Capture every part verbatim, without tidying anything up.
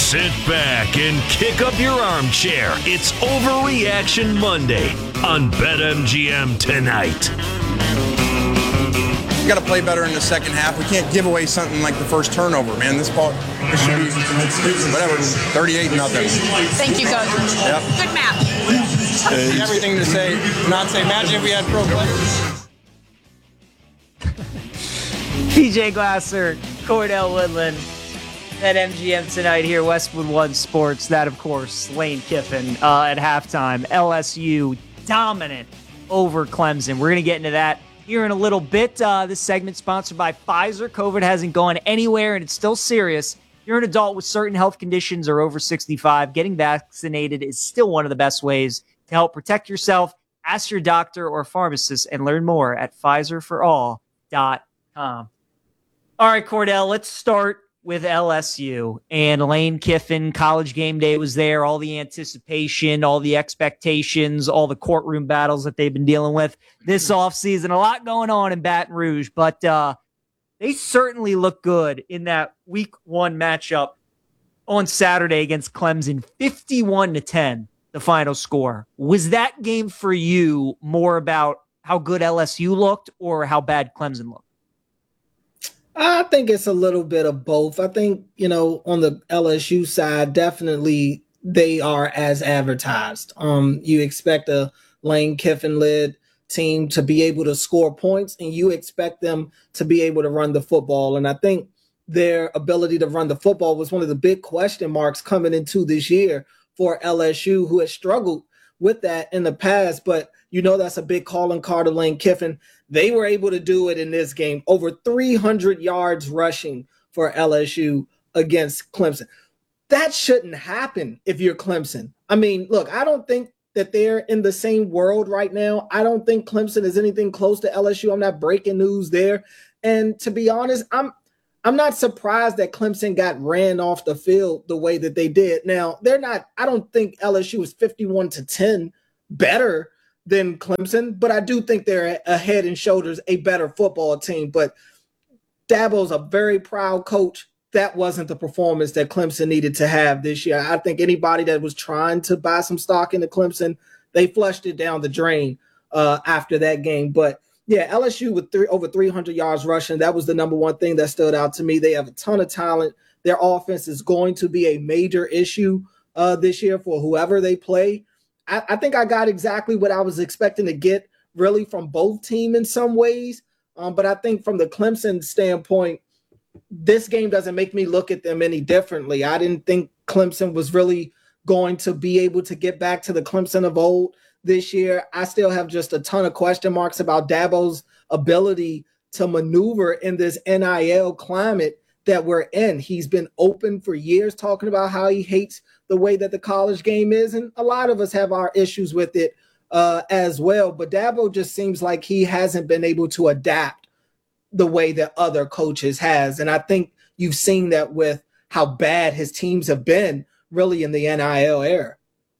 Sit back and kick up your armchair. It's Overreaction Monday on BetMGM tonight. We got to play better in the second half. We can't give away something like the first turnover, man. This ball, this should be, whatever, thirty-eight nothing. Thank you, Coach. Yep. Good math. Uh, everything to say, not say, imagine if we had pro players. P J Glasser, Cordell Woodland, at M G M tonight here, Westwood One Sports. That, of course, Lane Kiffin uh, at halftime. L S U dominant over Clemson. We're going to get into that here in a little bit. Uh, this segment sponsored by Pfizer. COVID hasn't gone anywhere, and it's still serious. If you're an adult with certain health conditions or over sixty-five, getting vaccinated is still one of the best ways to help protect yourself. Ask your doctor or pharmacist and learn more at Pfizer for all dot com. All right, Cordell, let's start with L S U. And Lane Kiffin, College Game Day was there, all the anticipation, all the expectations, all the courtroom battles that they've been dealing with this offseason. A lot going on in Baton Rouge, but uh, they certainly look good in that week one matchup on Saturday against Clemson, fifty-one to ten, the final score. Was that game for you more about how good L S U looked or how bad Clemson looked? I think it's a little bit of both. I think, you know, on the L S U side, definitely they are as advertised. Um, you expect a Lane Kiffin-led team to be able to score points, and you expect them to be able to run the football. And I think their ability to run the football was one of the big question marks coming into this year for L S U, who has struggled with that in the past. But you know that's a big calling card of Lane Kiffin. They were able to do it in this game. Over three hundred yards rushing for L S U against Clemson. That shouldn't happen if you're Clemson. I mean, look, I don't think that they're in the same world right now. I don't think Clemson is anything close to L S U. I'm not breaking news there. And to be honest, I'm I'm not surprised that Clemson got ran off the field the way that they did. Now, they're not, I don't think L S U is fifty-one to ten better than Clemson, but I do think they're a head and shoulders a better football team. But Dabo's a very proud coach. That wasn't the performance that Clemson needed to have this year. I think anybody that was trying to buy some stock into Clemson, they flushed it down the drain uh, after that game. But yeah, L S U with three, over three hundred yards rushing, that was the number one thing that stood out to me. They have a ton of talent. Their offense is going to be a major issue uh, this year for whoever they play. I, I think I got exactly what I was expecting to get really from both teams in some ways. Um, but I think from the Clemson standpoint, this game doesn't make me look at them any differently. I didn't think Clemson was really going to be able to get back to the Clemson of old this year. I still have just a ton of question marks about Dabo's ability to maneuver in this N I L climate that we're in. He's been open for years talking about how he hates the way that the college game is, and a lot of us have our issues with it uh, as well. But Dabo just seems like he hasn't been able to adapt the way that other coaches has. And I think you've seen that with how bad his teams have been really in the N I L era.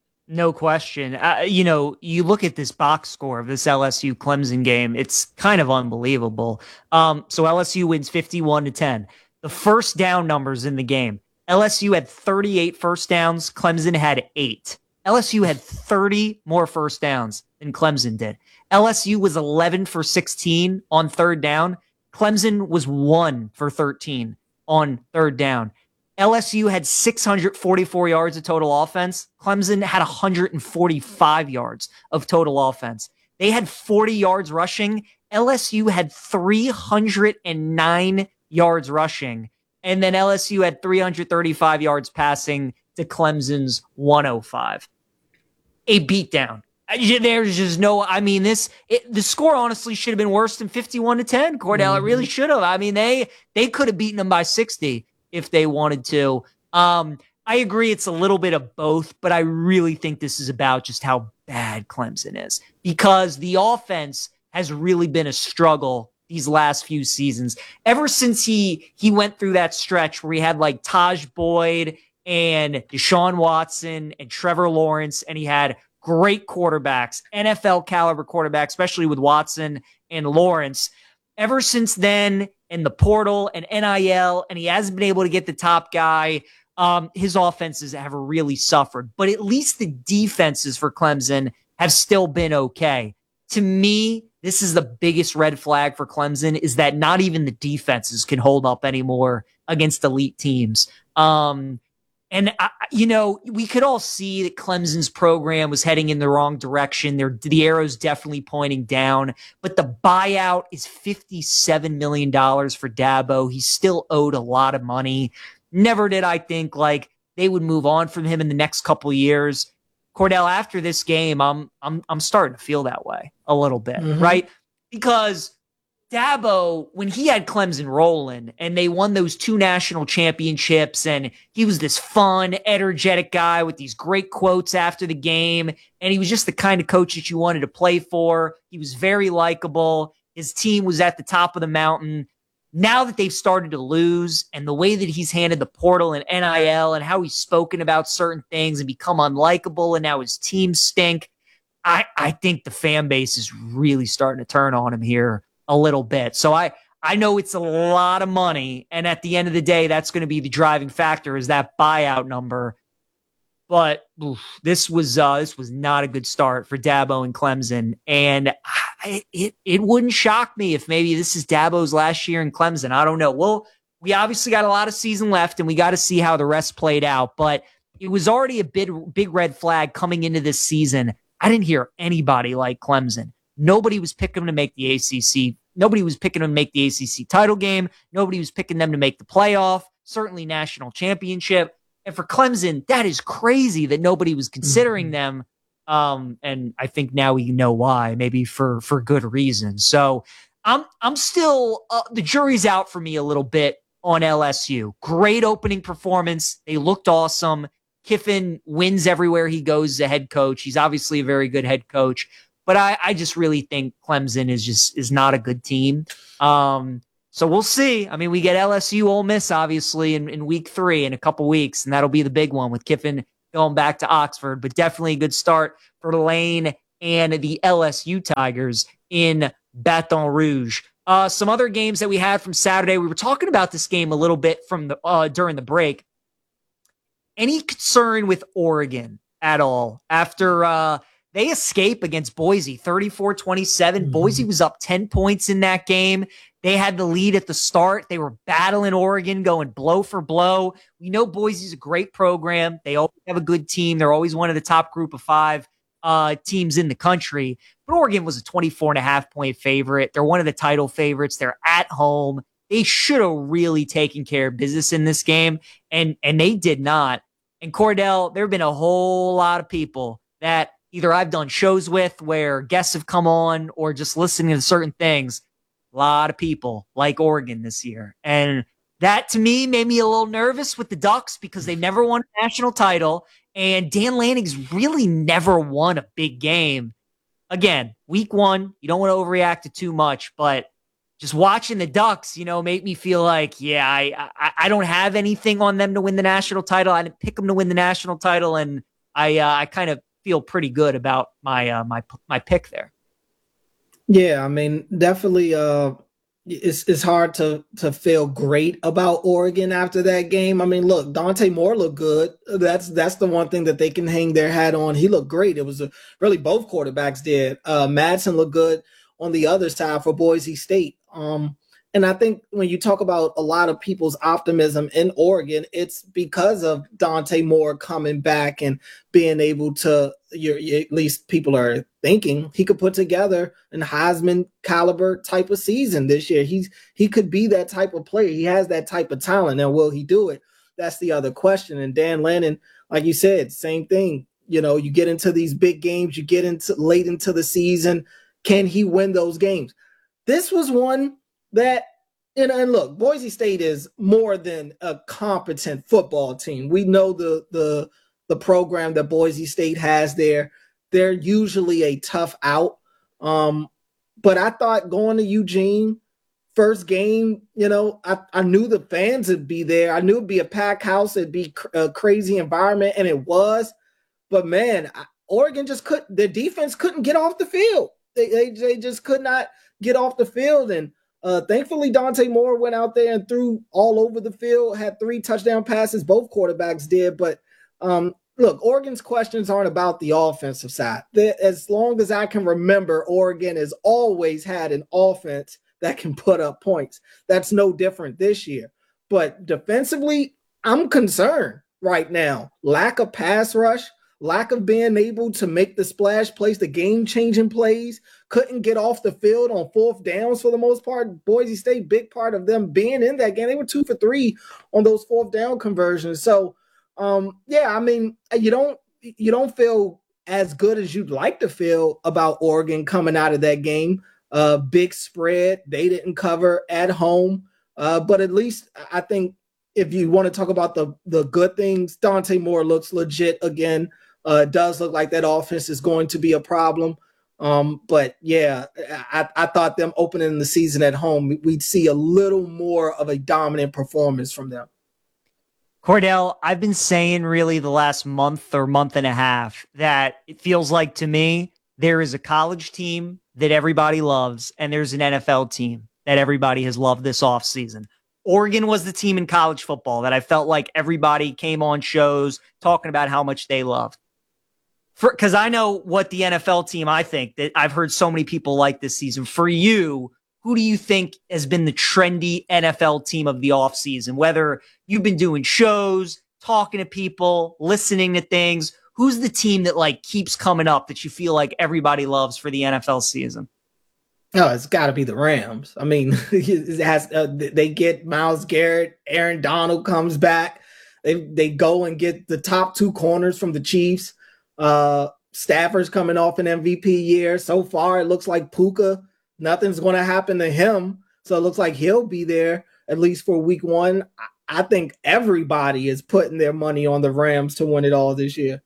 No question. Uh, you know, you look at this box score of this L S U Clemson game, it's kind of unbelievable. Um, so L S U wins fifty-one to ten. The first down numbers in the game, L S U had thirty-eight first downs. Clemson had eight. L S U had thirty more first downs than Clemson did. L S U was eleven for sixteen on third down. Clemson was one for thirteen on third down. L S U had six hundred forty-four yards of total offense. Clemson had one hundred forty-five yards of total offense. They had forty yards rushing. L S U had three hundred nine yards rushing. And then L S U had three hundred thirty-five yards passing to Clemson's one oh five. A beatdown. There's just no, I mean, this, it, the score honestly should have been worse than fifty-one to ten, Cordell. Mm-hmm. It really should have. I mean, they, they could have beaten them by sixty if they wanted to. Um, I agree it's a little bit of both, but I really think this is about just how bad Clemson is, because the offense has really been a struggle these last few seasons. Ever since he he went through that stretch where he had like Taj Boyd and Deshaun Watson and Trevor Lawrence, and he had great quarterbacks, N F L caliber quarterbacks, especially with Watson and Lawrence. Ever since then, in the portal and N I L, and he hasn't been able to get the top guy. um, his offenses have really suffered. But at least the defenses for Clemson have still been okay. To me, this is the biggest red flag for Clemson, is that not even the defenses can hold up anymore against elite teams. Um, and, I, you know, we could all see that Clemson's program was heading in the wrong direction. They're, the arrow's definitely pointing down. But the buyout is fifty-seven million dollars for Dabo. He's still owed a lot of money. Never did I think, like, they would move on from him in the next couple of years. Cordell, after this game, I'm I'm I'm starting to feel that way a little bit, mm-hmm. right? Because Dabo, when he had Clemson rolling and they won those two national championships, and he was this fun, energetic guy with these great quotes after the game, and he was just the kind of coach that you wanted to play for. He was very likable. His team was at the top of the mountain. Now that they've started to lose, and the way that he's handled the portal and N I L and how he's spoken about certain things and become unlikable, and now his team stink, I, I think the fan base is really starting to turn on him here a little bit. So I, I know it's a lot of money, and at the end of the day, that's going to be the driving factor, is that buyout number. But oof, this was uh, this was not a good start for Dabo and Clemson, and I, it it wouldn't shock me if maybe this is Dabo's last year in Clemson. I don't know. Well, we obviously got a lot of season left, and we got to see how the rest played out. But it was already a big big red flag coming into this season. I didn't hear anybody like Clemson. Nobody was picking them to make the A C C. Nobody was picking them to make the A C C title game. Nobody was picking them to make the playoff. Certainly national championship. And for Clemson, that is crazy that nobody was considering mm-hmm. them. Um, and I think now we know why, maybe for, for good reason. So I'm, I'm still, uh, the jury's out for me a little bit on L S U. Great opening performance. They looked awesome. Kiffin wins everywhere he goes as a head coach. He's obviously a very good head coach, but I, I just really think Clemson is just, is not a good team. Um, So we'll see. I mean, we get L S U Ole Miss, obviously, in, in week three in a couple weeks, and that'll be the big one with Kiffin going back to Oxford. But definitely a good start for Lane and the L S U Tigers in Baton Rouge. Uh, some other games that we had from Saturday. We were talking about this game a little bit from the uh, during the break. Any concern with Oregon at all after uh, they escape against Boise, thirty-four twenty-seven? Mm-hmm. Boise was up ten points in that game. They had the lead at the start. They were battling Oregon, going blow for blow. We know Boise's a great program. They always have a good team. They're always one of the top group of five uh, teams in the country. But Oregon was a twenty-four and a half point favorite. They're one of the title favorites. They're at home. They should have really taken care of business in this game, and, and they did not. And Cordell, there have been a whole lot of people that either I've done shows with where guests have come on or just listening to certain things. A lot of people like Oregon this year. And that, to me, made me a little nervous with the Ducks because they never won a national title. And Dan Lanning's really never won a big game. Again, week one, you don't want to overreact to too much, but just watching the Ducks, you know, made me feel like, yeah, I, I, I don't have anything on them to win the national title. I didn't pick them to win the national title. And I, uh, I kind of feel pretty good about my, uh, my, my pick there. Yeah, I mean, definitely uh, it's it's hard to to feel great about Oregon after that game. I mean, look, Dante Moore looked good. That's that's the one thing that they can hang their hat on. He looked great. It was a, really both quarterbacks did. Uh, Madsen looked good on the other side for Boise State. Um, and I think when you talk about a lot of people's optimism in Oregon, it's because of Dante Moore coming back and being able to, you're, at least people are thinking, he could put together an Heisman caliber type of season this year. He's He could be that type of player. He has that type of talent. Now, will he do it? That's the other question. And Dan Lanning, like you said, same thing. You know, you get into these big games, you get into late into the season. Can he win those games? This was one that, and, and look, Boise State is more than a competent football team. We know the the the program that Boise State has there. They're usually a tough out. Um, but I thought going to Eugene, first game, you know, I, I knew the fans would be there. I knew it'd be a packed house. It'd be a crazy environment, and it was. But, man, Oregon just couldn't – their defense couldn't get off the field. They, they, they just could not get off the field, and Uh, thankfully, Dante Moore went out there and threw all over the field, had three touchdown passes. Both quarterbacks did. But um, look, Oregon's questions aren't about the offensive side. They, as long as I can remember, Oregon has always had an offense that can put up points. That's no different this year. But defensively, I'm concerned right now. Lack of pass rush, lack of being able to make the splash plays, the game-changing plays, couldn't get off the field on fourth downs for the most part. Boise State, big part of them being in that game. They were two for three on those fourth down conversions. So, um, yeah, I mean, you don't you don't feel as good as you'd like to feel about Oregon coming out of that game. Uh, big spread. They didn't cover at home. Uh, but at least I think if you want to talk about the, the good things, Dante Moore looks legit again. Uh, it does look like that offense is going to be a problem. Um, but, yeah, I, I thought them opening the season at home, we'd see a little more of a dominant performance from them. Cordell, I've been saying really the last month or month and a half that it feels like to me there is a college team that everybody loves, and there's an N F L team that everybody has loved this offseason. Oregon was the team in college football that I felt like everybody came on shows talking about how much they loved. Because I know what the N F L team I think that I've heard so many people like this season. For you, who do you think has been the trendy N F L team of the offseason? Whether you've been doing shows, talking to people, listening to things, who's the team that like keeps coming up that you feel like everybody loves for the N F L season? Oh, it's got to be the Rams. I mean, it has, uh, they get Myles Garrett, Aaron Donald comes back. They they go and get the top two corners from the Chiefs. Uh, Stafford's coming off an M V P year. So far, it looks like Puka, nothing's going to happen to him. So it looks like he'll be there at least for week one. I, I think everybody is putting their money on the Rams to win it all this year.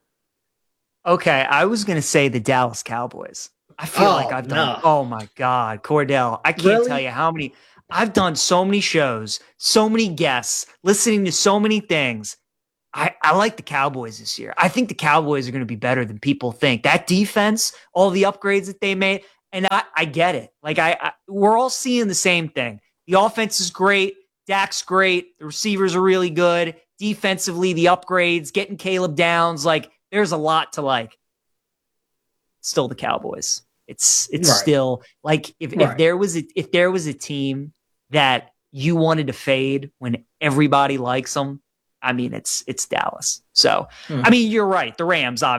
Okay, I was going to say the Dallas Cowboys. I feel Oh, like I've done, no. oh my God, Cordell, I can't Really? tell you how many, I've done so many shows, so many guests, listening to so many things. I, I like the Cowboys this year. I think the Cowboys are going to be better than people think. That defense, all the upgrades that they made, and I, I get it. Like I, I, we're all seeing the same thing. The offense is great. Dak's great. The receivers are really good. Defensively, the upgrades, getting Caleb Downs, like there's a lot to like. Still the Cowboys. It's it's Right. still like if, Right. if there was a, if there was a team that you wanted to fade when everybody likes them, I mean it's it's Dallas. So Hmm. I mean you're right. The Rams obviously.